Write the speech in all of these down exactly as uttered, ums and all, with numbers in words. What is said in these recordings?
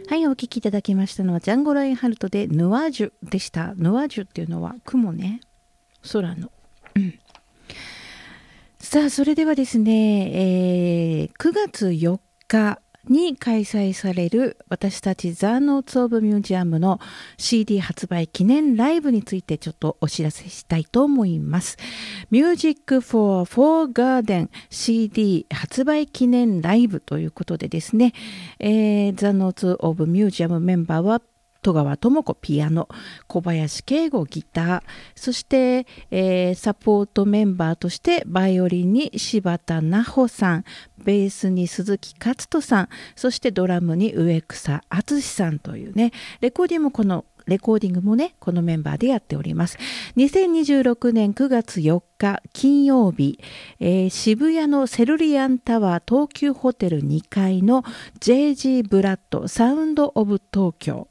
はい、お聞きいただきましたのはジャンゴラインハルトでヌワジュでした。ヌワジュっていうのは雲ね、空の、うん、さあそれではですね、えー、くがつよっかに開催される私たちザ・ノーツ・オブ・ミュージアムの シーディー 発売記念ライブについてちょっとお知らせしたいと思います。Music for Four Garden シーディー 発売記念ライブということでですね、えー、ザ・ノーツ・オブ・ミュージアムメンバーは戸川智子ピアノ、小林圭吾ギター、そして、えー、サポートメンバーとしてバイオリンに柴田奈穂さん、ベースに鈴木勝人さん、そしてドラムに植草敦さんというね、レコーディングもこのレコーディングもねこのメンバーでやっております。にせんにじゅうろくねんくがつよっか金曜日、えー、渋谷のセルリアンタワー東急ホテルにかいの ジェイジー ブラッドサウンドオブ東京、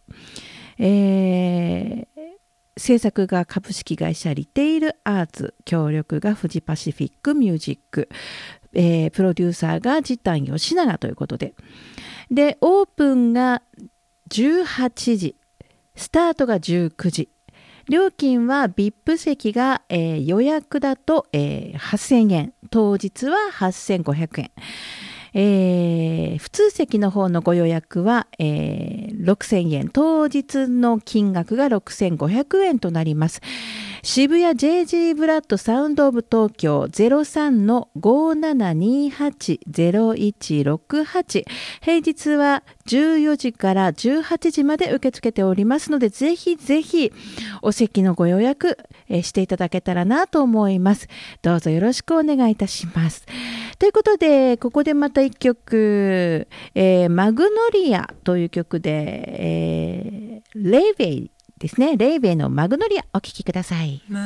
えー、制作が株式会社リテイルアーツ、協力がフジパシフィックミュージック、えー、プロデューサーが時短吉永ということで、でオープンがじゅうはちじ、スタートがじゅうくじ、料金は ブイアイピー 席が、えー、予約だと、えー、はっせんえん、当日ははっせんごひゃくえん、えー、普通席の方のご予約は、えー、ろくせんえん、当日の金額がろくせんごひゃくえんとなります。渋谷 ジェイジー ブラッドサウンドオブ東京 ゼロさんのごななにはち ゼロいちろくはち、平日はじゅうよじからじゅうはちじまで受け付けておりますので、ぜひぜひお席のご予約、えー、していただけたらなと思います。どうぞよろしくお願いいたします。ということで、ここでまた一曲、えー、マグノリアという曲で、えー、レイベイですね、レイベイのマグノリアお聴きください。